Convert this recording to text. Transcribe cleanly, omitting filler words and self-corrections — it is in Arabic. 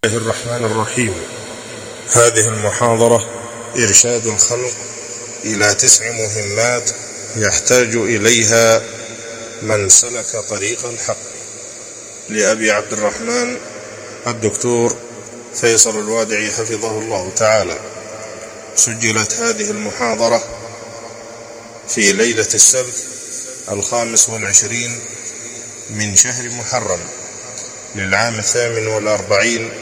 الله الرحمن الرحيم. هذه المحاضرة إرشاد الخلق إلى 9 مهمات يحتاج إليها من سلك طريق الحق، لأبي عبد الرحمن الدكتور فيصل الوادعي حفظه الله تعالى. سجلت هذه المحاضرة في ليلة السبت 25 من شهر محرم للعام 48